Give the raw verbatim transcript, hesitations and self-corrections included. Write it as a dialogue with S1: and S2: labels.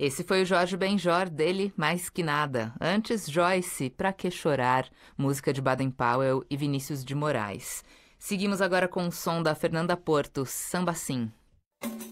S1: Esse foi o Jorge Benjor, dele Mais Que Nada. Antes, Joyce, Pra Que Chorar, música de Baden Powell e Vinícius de Moraes. Seguimos agora com o som da Fernanda Porto, Samba Sim.